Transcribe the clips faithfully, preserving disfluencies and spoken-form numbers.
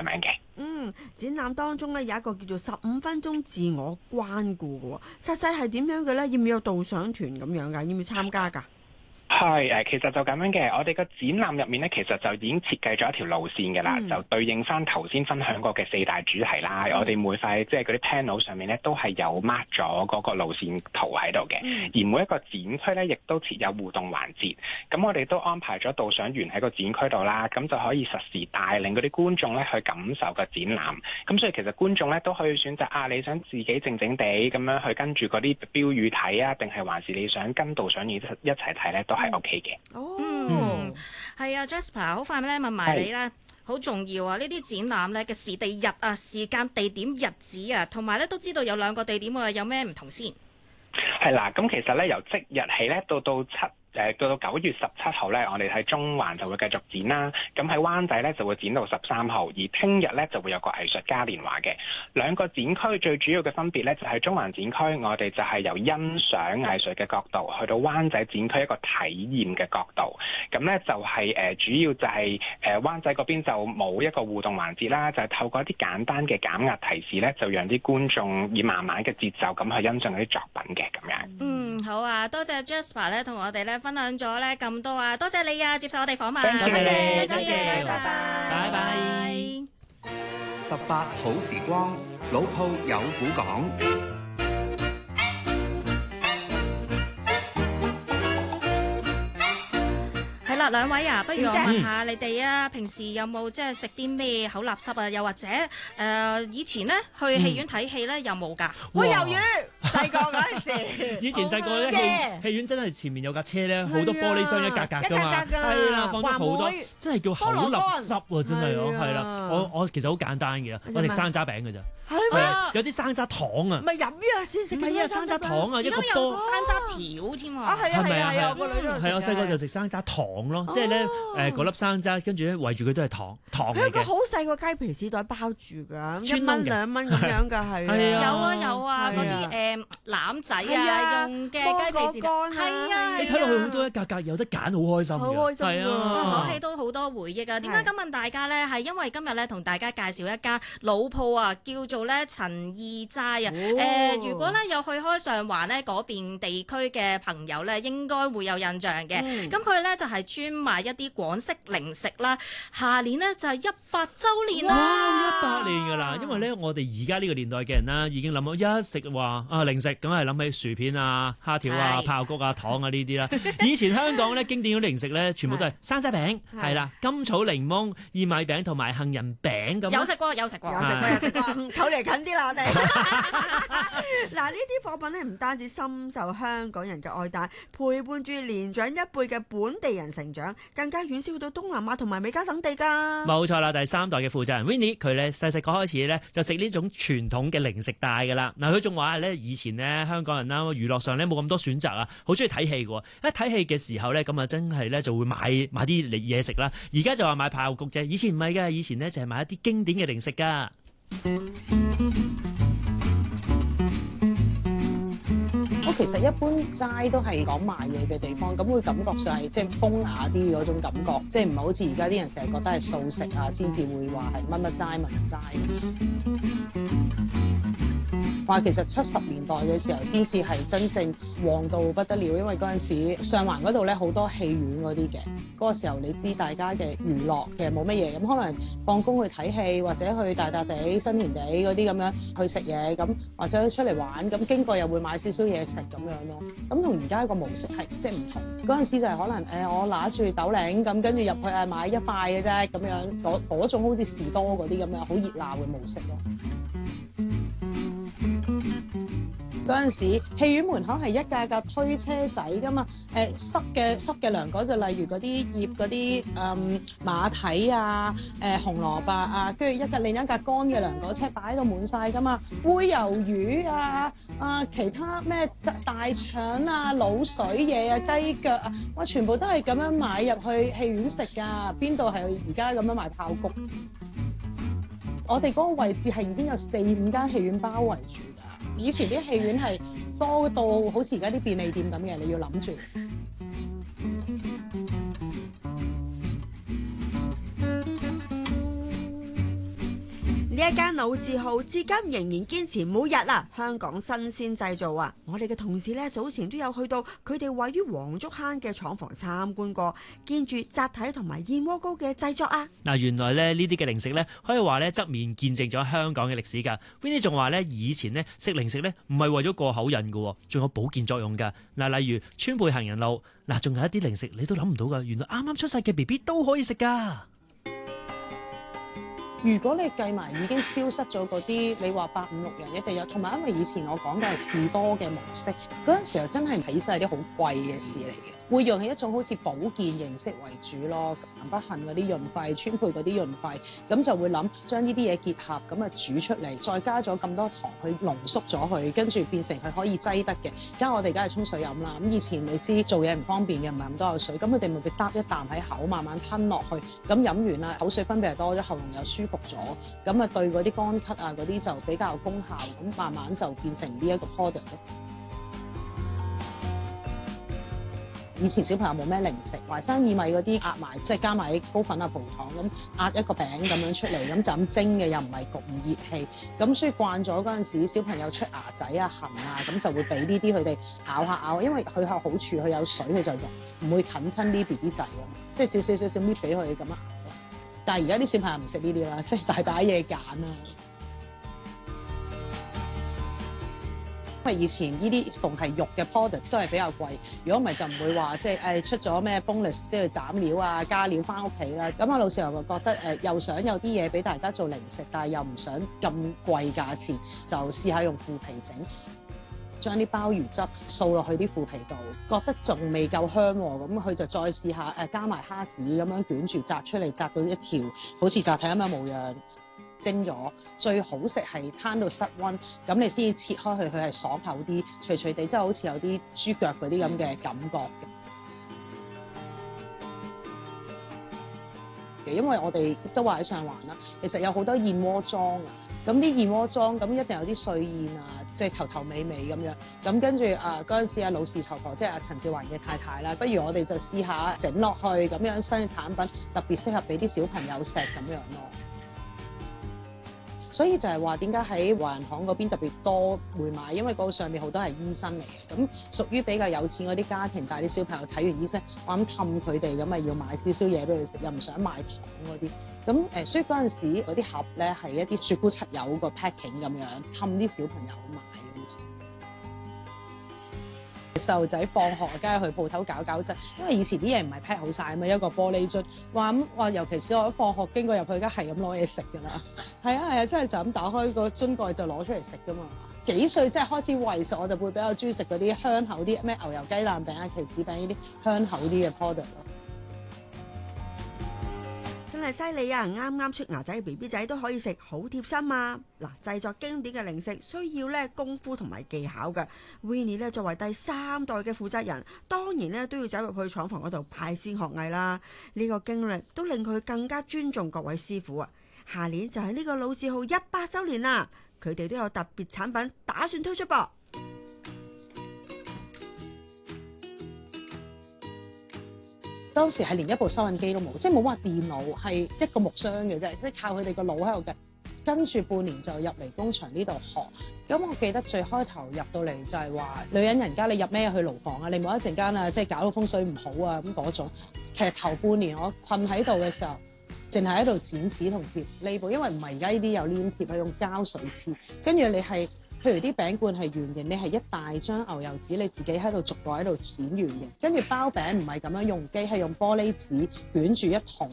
樣嘅。 嗯，展覽當中咧有一個叫做十五分鐘自我關顧嘅喎，實際係點樣嘅咧？要唔要有導賞團咁樣㗎？要唔要參加㗎？ 係誒，其實就咁樣嘅。我哋個展覽入面咧，其實就已經設計咗一條路線嘅啦， 嗯、 就對應翻頭先分享過嘅四大主題啦。嗯、我哋每塊即係嗰啲 panel 上面咧，都係有 mark 咗嗰個路線圖喺度嘅。嗯、而每一個展區咧，亦都設有互動環節。咁我哋都安排咗導賞員喺個展區度啦，咁就可以實時帶領嗰啲觀眾咧去感受個展覽。咁所以其實觀眾咧都可以選擇啊，你想自己靜靜地咁樣去跟住嗰啲標語睇啊，定係還是你想跟導賞員一齊睇咧，都係 O K 嘅。 哦，嗯，係啊 ，Jasper， 好快咧問埋你啦，好重要啊！呢啲展覽咧嘅時地日啊、時間、地點、日子啊，同埋咧都知道有兩個地點喎，有咩唔同先？ 係啦，咁其實咧由即日起咧到到七。誒到到九月十七號咧，我哋喺中環就會繼續展啦。咁喺灣仔咧就會展到十三號，而聽日咧就會有個藝術嘉年華嘅。兩個展區最主要嘅分別咧，就係中環展區，我哋就係由欣賞藝術嘅角度，去到灣仔展區一個體驗嘅角度。咁咧就係誒主要就係誒灣仔嗰邊就冇一個互動環節啦，就係透過一啲簡單嘅減壓提示咧，就讓啲觀眾以慢慢嘅節奏咁去欣賞嗰啲作品嘅咁樣。 嗯，好啊，多謝 Jasper 咧同我哋咧分享咗咧咁多啊，多謝你啊，接受我哋訪問。 多謝你， 多謝，拜拜， 拜拜。十八好時光，老鋪有古講。 係啦，兩位啊，不如我問下你哋啊，平時有冇即係食啲咩口垃圾啊？又或者誒、呃，以前咧去戲院睇戲咧，有冇㗎？ 會魷魚，細個嗰陣時。 以前細個咧戲戲院真係前面有架車咧，好多玻璃箱一格格㗎嘛，係啦，放咗好多，真係叫口垃圾啊！真係咯，係啦，我我其實好簡單嘅，我食山楂餅㗎咋。 係咩？ 有啲山楂糖啊！ 唔係飲啊先食。 唔係啊，山楂糖啊，一個波山楂條添喎。 啊係啊係啊係啊！我個女都係啊，我細個就食山楂糖咯，即係咧誒嗰粒山楂，跟住咧圍住佢都係糖糖嚟嘅。 佢好細個雞皮紙袋包住㗎，一蚊兩蚊咁樣㗎係。 係啊， 有啊有啊，嗰啲誒籃仔啊，用嘅雞皮紙袋。係啊， 你睇落去好多一格格有得揀，好開心嘅。 好開心係啊！講起都好多回憶啊！點解咁問大家咧？係因為今日咧同大家介紹一間老鋪啊，叫做咧陳義齋啊。誒，如果咧有去開上環咧嗰邊地區嘅朋友咧，應該會有印象嘅。咁佢咧就係專賣一啲廣式零食啦。下年呢，就係一百週年啦！ 哇，一百年㗎啦！因為咧我哋而家呢個年代嘅人啦，已經諗到一食話啊零食，梗係諗起薯片啊、蝦條啊、爆谷啊、糖啊呢啲啦。以前香港咧經典嗰啲零食咧，全部都係山楂餅，係啦，甘草檸檬、薏米餅同埋杏仁餅咁。 有食過，有食過， 有食過，有食過。距離近啲啦，我哋。嗱，呢啲貨品咧唔單止深受香港人嘅愛戴，陪伴住年長一輩嘅本地人成長，更加遠銷到東南亞同埋美加等地㗎。 冇錯啦，第三代嘅負責人 Winnie 佢咧細細個開始咧就食呢種傳統嘅零食帶㗎啦。嗱，佢仲話咧以前咧香港人啦娛樂上咧冇咁多選擇啊，好中意睇戲㗎。一睇戲嘅時候咧咁啊真係咧就會買買啲嘢食啦。而家就話買爆谷啫，以前唔係㗎，以前咧就係買一啲經典嘅零食㗎。 我其實一般齋都係講賣嘢嘅地方，咁會感覺上係即係風雅啲嗰種感覺，即係唔係好似而家啲人成日覺得係素食啊，先至會話係乜乜齋乜乜齋。話其實七十年代嘅時候先至係真正旺到不得了，因為嗰陣時上環嗰度咧好多戲院嗰啲嘅，嗰個時候你知大家嘅娛樂其實冇乜嘢，咁可能放工去睇戲或者去大笪地、新田地嗰啲咁樣去食嘢，咁或者出嚟玩，咁經過又會買少少嘢食咁樣咯。咁同而家個模式係即係唔同，嗰陣時就係可能誒、呃、我拿住豆領咁，跟住入去誒買一塊嘅啫咁樣，嗰嗰種好似士多嗰啲咁樣好熱鬧嘅模式咯。嗰陣時，戲院門口係一架架推車仔噶嘛，誒濕嘅濕嘅涼果就例如嗰啲醃嗰啲誒馬蹄啊、誒、呃、紅蘿蔔啊，跟住一架另一架乾嘅涼果車擺到滿晒噶嘛，煨魷魚啊、啊其他咩大腸啊、滷水嘢啊、雞腳啊，哇全部都係咁樣買入去戲院食㗎，邊度係而家咁樣賣爆谷？我哋嗰個位置係已經有四五間戲院包圍住。以前啲戲院係多到好似而家啲便利店咁嘅，你要諗住。 呢一間老字號至今仍然堅持每日啊香港新鮮製造啊！我哋嘅同事呢，早前都有去到佢哋位於黃竹坑嘅廠房參觀過，見住扎體同埋燕窩糕嘅製作啊！ 嗱，原來咧呢啲嘅零食咧，可以話咧側面見證咗香港嘅歷史㗎。Winnie 仲話咧，以前咧食零食咧唔係為咗過口癮㗎，仲有保健作用㗎。嗱，例如川貝行人路，嗱，仲有一啲零食你都諗唔到㗎，原來啱啱出世嘅 B B 都可以食㗎。 如果你計埋已經消失咗嗰啲，你話八五六樣一定有，同埋因為以前我講嘅係士多嘅模式，嗰陣時候真係睇晒啲好貴嘅事嚟嘅，會用係一種好似保健形式為主咯。南北杏嗰啲潤肺，川貝嗰啲潤肺，咁就會諗將呢啲嘢結合，咁啊煮出嚟，再加咗咁多糖去濃縮咗佢，跟住變成佢可以擠得嘅。而家我哋梗係沖水飲啦。咁以前你知做嘢唔方便嘅，唔係咁多有水，咁佢哋咪會嗒一啖喺口，慢慢吞落去。咁飲完啦，口水分泌又多咗，喉嚨又舒服咗，咁啊對嗰啲乾咳啊嗰啲就比較有功效，咁慢慢就變成呢一個 product 咯。以前小朋友冇咩零食，淮山薏米嗰啲壓埋，即係加埋高粉啊、葡糖咁壓一個餅咁樣出嚟，咁就咁蒸嘅，又唔係焗唔熱氣，咁所以慣咗嗰陣時，小朋友出牙仔啊、痕啊，咁就會俾呢啲佢哋咬下咬，因為佢有好處，佢有水，佢就溶，唔會近親啲 B B 仔啊，即係少少少少搣俾佢咁啊。但係而家啲小朋友唔食呢啲啦，即係大把嘢揀啊。因為以前呢啲逢係肉嘅 product 都係比較貴，如果唔係就唔會話即係誒出咗咩 bonus 先去斬料啊、加料翻屋企啦。咁啊老師又覺得誒又想有啲嘢俾大家做零食，但係又唔想咁貴價錢，就試下用腐皮整，將啲鮑魚汁掃落去啲腐皮度，覺得仲未夠香喎，咁佢就再試下誒加埋蝦子咁樣捲住紮出嚟，紮到一條好似紮體咁嘅模樣。蒸咗最好食係攤到室溫，咁你先至切開佢，佢係爽口啲、脆脆地，即係好似有啲豬腳嗰啲咁嘅感覺嘅。因為我哋都話喺上環啦，其實有好多燕窩莊啊，咁啲燕窩莊咁一定有啲碎燕啊，即係頭頭尾尾咁樣。咁跟住啊嗰陣時啊老士頭婆即係阿陳志環嘅太太啦，不如我哋就試下整落去咁樣新嘅產品，特別適合俾啲小朋友食咁樣咯。所以就係話點解喺華人行嗰邊特別多會買，因為嗰個上面好多係醫生嚟嘅，咁屬於比較有錢嗰啲家庭帶啲小朋友睇完醫生，我諗氹佢哋咁咪要買少少嘢俾佢食，又唔想買糖嗰啲，咁誒，所以嗰陣時嗰啲盒咧係一啲雪姑七友個 packing 咁樣氹啲小朋友買。細路仔放學梗係去鋪頭搞搞震，因為以前啲嘢唔係 pack 好晒啊嘛，一個玻璃樽，話咁話，尤其是我一放學經過入去，而家係咁攞嘢食㗎啦。係啊係啊，真係就咁打開個樽蓋就攞出嚟食㗎嘛。幾歲即係開始餵食，我就會比較中意食嗰啲香口啲咩牛油雞蛋餅啊、棋子餅呢啲香口啲嘅 product 咯。 真係犀利啊！啱啱出牙仔嘅 B B 仔都可以食，好貼心啊！嗱，製作經典嘅零食需要咧功夫同埋技巧嘅。Winnie 咧作為第三代嘅負責人，當然咧都要走入去廠房嗰度派先學藝啦。呢個經歷都令佢更加尊重各位師傅啊！下年就係呢個老字號一百週年啦，佢哋都有特別產品打算推出噃。 當時係連一部收銀機都冇，即係冇話電腦，係一個木箱嘅啫，即係靠佢哋個腦喺度嘅。跟住半年就入嚟工場呢度學。咁我記得最開頭入到嚟就係話，女人人家你入咩去爐房啊？你冇一陣間啊，即係搞到風水唔好啊咁嗰種。其實頭半年我困喺度嘅時候，淨係喺度剪紙同貼呢部，因為唔係而家呢啲有黏貼，係用膠水黐。跟住你係。譬如啲餅罐係圓形，你係一大張牛油紙，你自己喺度逐個喺度剪圓形。跟住包餅唔係咁樣用機，係用玻璃紙捲住一筒。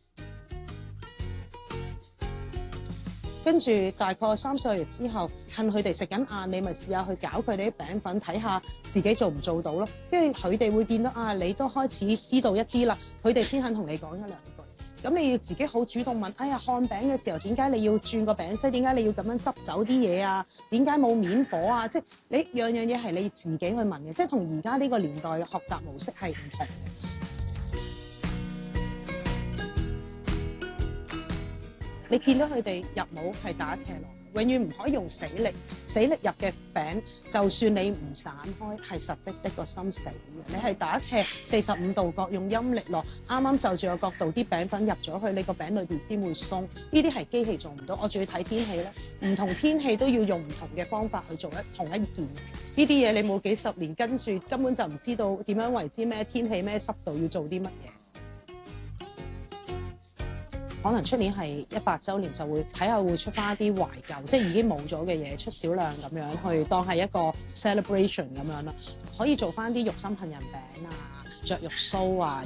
跟住大概三四個月之後，趁佢哋食緊晏，你咪試下去搞佢哋啲餅粉，睇下自己做唔做到咯。跟住佢哋會見到啊，你都開始知道一啲啦，佢哋先肯同你講一兩句。咁你要自己好主動問，哎呀，看餅嘅時候點解你要轉個餅篩？點解你要咁樣執走啲嘢啊？點解冇面火啊？即係你樣樣嘢係你自己去問嘅，即係同而家呢個年代嘅學習模式係唔同嘅。你見到佢哋入帽係打斜落。 永遠唔可以用死力，死力入嘅餅，就算你唔散開，係實的的個心死嘅。你係打斜四十五度角，用陰力落，啱啱就住個角度，啲餅粉入咗去，你個餅裏邊先會鬆。呢啲係機器做唔到，我仲要睇天氣咧，唔同天氣都要用唔同嘅方法去做一同一件。呢啲嘢你冇幾十年跟住，根本就唔知道點樣為之咩天氣咩濕度要做啲乜嘢。可能出年係一百週年，就會睇下會出翻一啲懷舊，即係已經冇咗嘅嘢，出少量咁樣去當係一個 celebration 咁樣啦。可以做翻啲肉心杏仁餅啊、雀肉酥啊。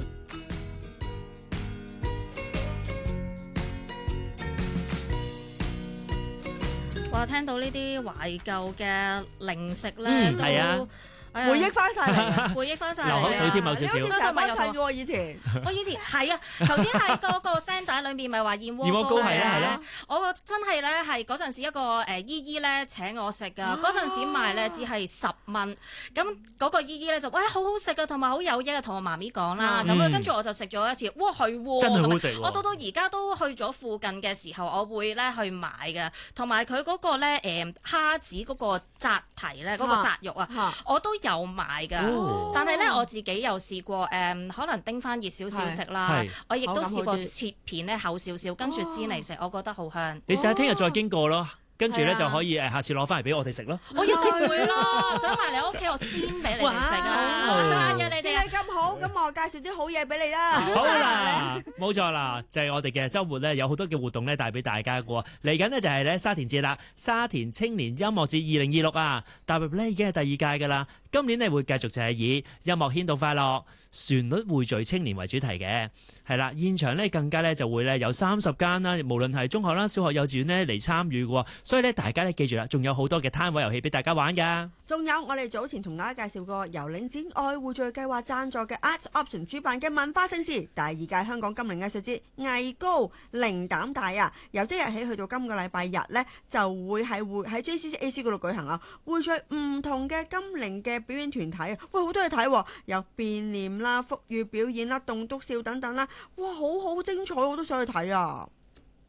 哇！聽到呢啲懷舊嘅零食咧， 嗯， 都係啊。 回憶翻晒嚟， 回憶翻晒嚟， 流口水添有少少。 你好似成日幫襯喎以前。 我以前係啊，頭先喺嗰個聲帶裏面咪話燕窩糕係啊係啦。 我真係咧係嗰陣時一個誒姨姨咧請我食㗎，嗰陣時賣咧只係十蚊，咁嗰個姨姨咧就喂好好食啊，同埋好有益啊，同我媽咪講啦，咁樣跟住我就食咗一次，哇係喎， 真係好食喎！ 我到到而家都去咗附近嘅時候，我會咧去買嘅，同埋佢嗰個咧誒蝦子嗰個扎蹄咧嗰個扎肉啊，我都有買㗎。但係咧，我自己又試過誒、嗯，可能叮翻熱少少食啦。我亦都試過切片咧厚少少，跟住煎嚟食，我覺得好香。 你試下聽日再經過咯。跟住咧就可以誒，下次攞翻嚟俾我哋食咯。 我一定會啦，想埋嚟屋企我煎俾你哋食啊！約你哋啊！ 咁好，咁我介紹啲好嘢俾你啦。 好啦，冇錯啦，就係我哋嘅週末咧，有好多嘅活動咧帶俾大家嘅。嚟緊呢就係咧沙田節啦，沙田青年音樂節二零二六啊，踏入咧已經係第二屆㗎啦。今年呢會繼續就係以音樂牽動快樂、旋律匯聚青年為主題嘅，係啦。現場咧更加咧就會咧有三十間啦，無論係中學啦、小學、幼稚園咧嚟參與嘅，所以咧大家咧記住啦，仲有好多嘅攤位遊戲俾大家玩㗎。 仲有我哋早前同大家介紹過由領展愛匯聚計劃贊助嘅 Arts Option 主辦嘅文化盛事第二屆香港金陵藝術節藝高零膽大啊！由即日起去到今個禮拜日呢，就會係會喺 J C C A C 嗰度舉行啊，匯聚唔同嘅金陵嘅表演團體啊，喂好多嘢睇，有變臉啦、福語表演啦、棟篤笑等等啦，哇好好精彩，我都想去睇啊！